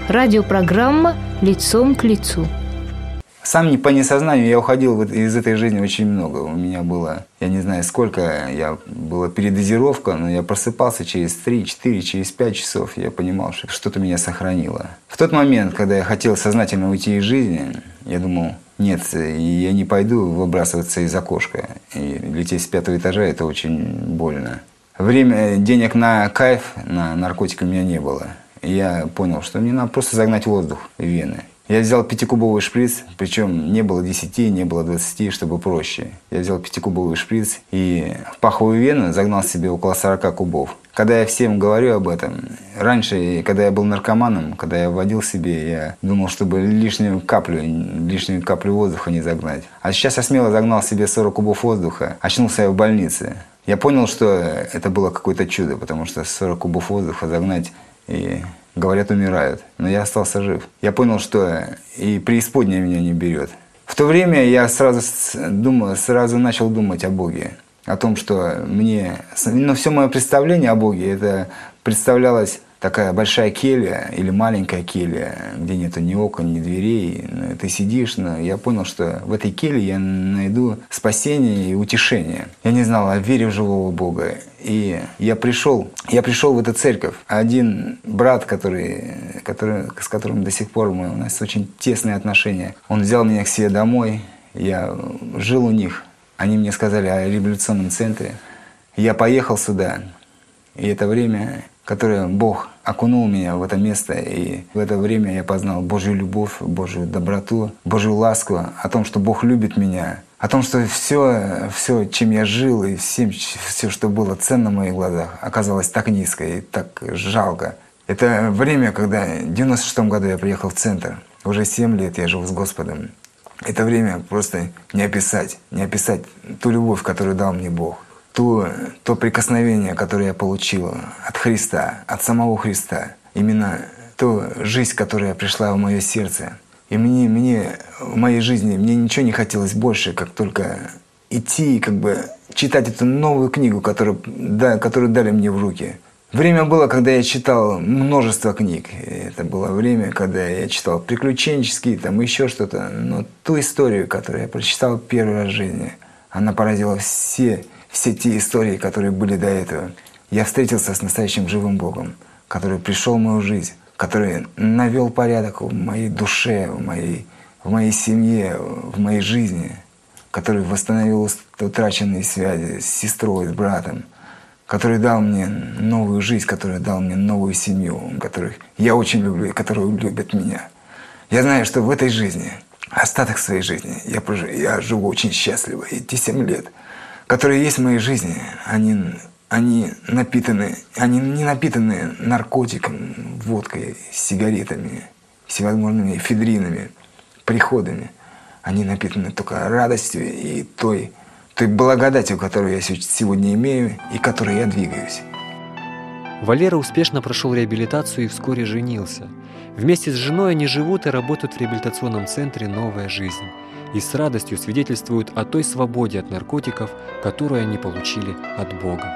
Радиопрограмма «Лицом к лицу». Сам по несознанию я уходил из этой жизни очень много. У меня было, я не знаю сколько, была передозировка, но я просыпался через 3, 4, через 5 часов. Я понимал, что что-то меня сохранило. В тот момент, когда я хотел сознательно уйти из жизни, я думал, нет, я не пойду выбрасываться из окошка. И лететь с 5-го этажа – это очень больно. Денег на кайф, на наркотики у меня не было. И я понял, что мне надо просто загнать воздух в вены. Я взял 5-кубовый шприц, причем не было 10, не было 20, чтобы проще. Я взял 5-кубовый шприц и в паховую вену загнал себе около 40 кубов. Когда я всем говорю об этом, раньше, когда я был наркоманом, когда я вводил себе, я думал, чтобы лишнюю каплю воздуха не загнать. А сейчас я смело загнал себе 40 кубов воздуха, очнулся я в больнице. Я понял, что это было какое-то чудо, потому что 40 кубов воздуха загнать и... Говорят, умирают. Но я остался жив. Я понял, что и преисподняя меня не берет. В то время я сразу начал думать о Боге. О том, что все мое представление о Боге, это представлялось такая большая келья или маленькая келья, где нету ни окон, ни дверей. Ты сидишь, но я понял, что в этой келье я найду спасение и утешение. Я не знал о вере в живого Бога. И я пришел в эту церковь. Один брат, с которым до сих пор у нас очень тесные отношения, он взял меня к себе домой. Я жил у них. Они мне сказали о революционном центре. Я поехал сюда. И это время, которое Бог окунул меня в это место, и в это время я познал Божью любовь, Божью доброту, Божью ласку, о том, что Бог любит меня, о том, что все, чем я жил, и все, что было ценно в моих глазах, оказалось так низко и так жалко. Это время, когда в 96-м году я приехал в центр, уже 7 лет я живу с Господом. Это время просто не описать ту любовь, которую дал мне Бог. То прикосновение, которое я получил от Христа, от самого Христа, именно ту жизнь, которая пришла в мое сердце. И мне в моей жизни мне ничего не хотелось больше, как только идти и читать эту новую книгу, которую дали мне в руки. Время было, когда я читал множество книг. Это было время, когда я читал приключенческие, еще что-то. Но ту историю, которую я прочитал первый раз в жизни, она поразила все те истории, которые были до этого. Я встретился с настоящим живым Богом, который пришел в мою жизнь, который навел порядок в моей душе, в моей семье, в моей жизни, который восстановил утраченные связи с сестрой, с братом, который дал мне новую жизнь, который дал мне новую семью, которых я очень люблю и которые любят меня. Я знаю, что в этой жизни, остаток своей жизни, я живу очень счастливо. И те 7 лет, которые есть в моей жизни, они не напитаны наркотиком, водкой, сигаретами, всевозможными эфедринами, приходами. Они напитаны только радостью и той благодатью, которую я сегодня имею и которой я двигаюсь. Валера успешно прошел реабилитацию и вскоре женился. Вместе с женой они живут и работают в реабилитационном центре «Новая жизнь». И с радостью свидетельствуют о той свободе от наркотиков, которую они получили от Бога.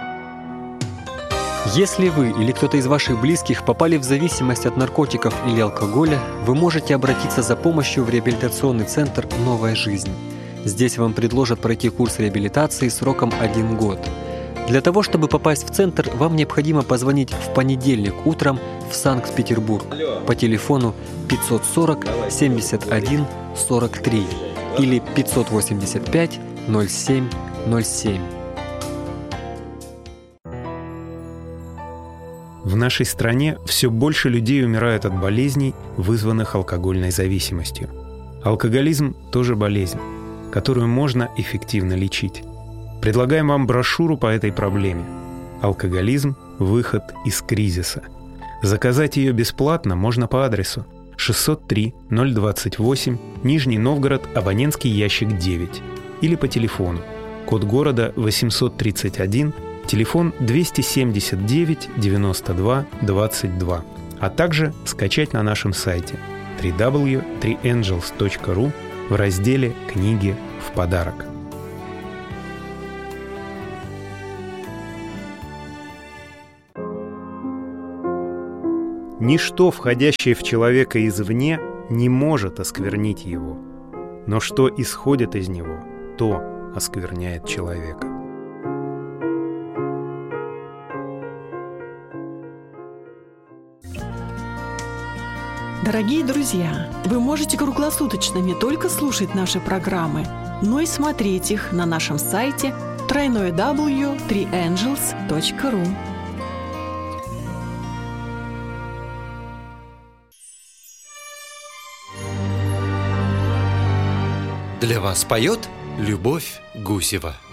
Если вы или кто-то из ваших близких попали в зависимость от наркотиков или алкоголя, вы можете обратиться за помощью в реабилитационный центр «Новая жизнь». Здесь вам предложат пройти курс реабилитации сроком 1 год. Для того, чтобы попасть в центр, вам необходимо позвонить в понедельник утром в Санкт-Петербург по телефону 540 71 43 или 585 07 07. В нашей стране все больше людей умирают от болезней, вызванных алкогольной зависимостью. Алкоголизм – тоже болезнь, которую можно эффективно лечить. Предлагаем вам брошюру по этой проблеме. «Алкоголизм. Выход из кризиса». Заказать ее бесплатно можно по адресу 603 028, Нижний Новгород, абонентский ящик 9, или по телефону, код города 831, телефон 279 92 22, а также скачать на нашем сайте www.3angels.ru в разделе «Книги в подарок». Ничто, входящее в человека извне, не может осквернить его. Но что исходит из него, то оскверняет человека. Дорогие друзья, вы можете круглосуточно не только слушать наши программы, но и смотреть их на нашем сайте www.3angels.ru. Для вас поет Любовь Гусева.